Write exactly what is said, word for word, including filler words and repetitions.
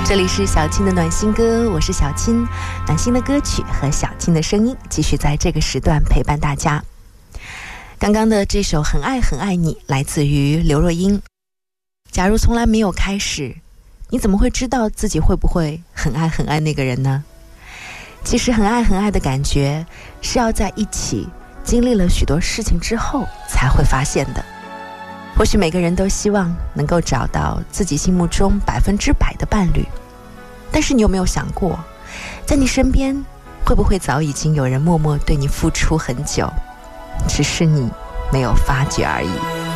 这里是小青的暖心歌，我是小青。暖心的歌曲和小青的声音继续在这个时段陪伴大家。刚刚的这首很爱很爱你来自于刘若英。假如从来没有开始，你怎么会知道自己会不会很爱很爱那个人呢？其实很爱很爱的感觉是要在一起经历了许多事情之后才会发现的。或许每个人都希望能够找到自己心目中百分之百的伴侣，但是你有没有想过，在你身边会不会早已经有人默默对你付出很久，只是你没有发觉而已。